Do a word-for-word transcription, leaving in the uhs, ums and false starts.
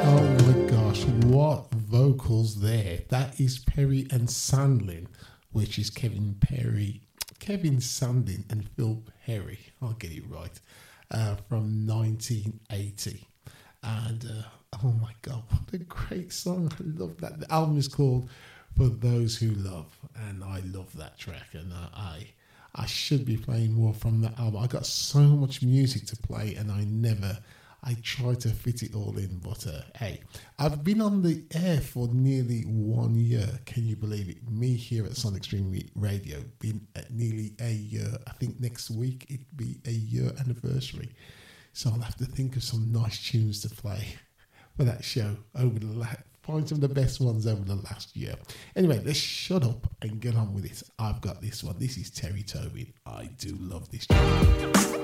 Oh my gosh, what vocals there. That is Perry and Sandlin, which is Kevin Perry, Kevin Sandlin and Phil Perry, I'll get it right, uh, from nineteen eighty. And uh, oh my God, what a great song. I love that. The album is called For Those Who Love, and I love that track. And uh, I I should be playing more from that album. I got so much music to play, and I never, I try to fit it all in. But uh, hey, I've been on the air for nearly one year. Can you believe it? Me here at Sonic Stream Radio, been at nearly a year. I think next week it'll be a year anniversary. So I'll have to think of some nice tunes to play for that show over the last, find some of the best ones over the last year. Anyway, let's shut up and get on with it. I've got this one. This is Terry Tobin. I do love this track.